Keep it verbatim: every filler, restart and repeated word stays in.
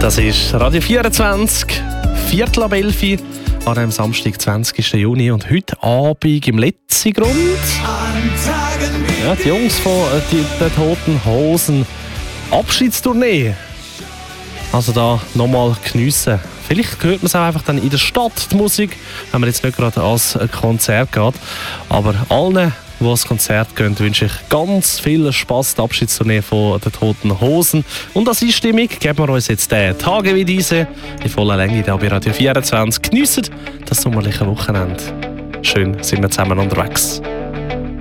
Das ist Radio vierundzwanzig, Viertel ab elf an einem Samstag, zwanzigsten Juni. Und heute Abend im Letzigrund. Ja, die Jungs von äh, die, den Toten Hosen. Abschiedstournee. Also da nochmal geniessen. Vielleicht hört man es auch einfach dann in der Stadt, die Musik, wenn man jetzt nicht gerade ans Konzert geht. Aber allen, die ans Konzert gehen, wünsche ich ganz viel Spass. Die Abschiedstournee von den Toten Hosen. Und als Einstimmung geben wir uns jetzt den Tage wie diese in voller Länge hier bei Radio vierundzwanzig. Geniessen das sommerliche Wochenende. Schön sind wir zusammen unterwegs.